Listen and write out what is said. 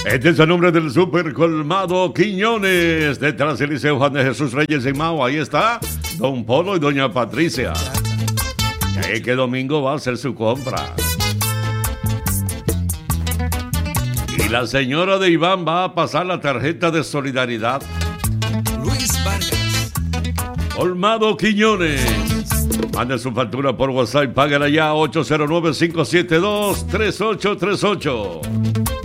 Este es el nombre del super colmado Quiñones. Detrás del Liceo Juan de Jesús Reyes en Mao. Ahí está Don Polo y Doña Patricia. Que domingo va a hacer su compra. Y la señora de Iván va a pasar la tarjeta de solidaridad. Luis Vargas. Colmado Quiñones. Mande su factura por WhatsApp y págala ya 809-572-3838.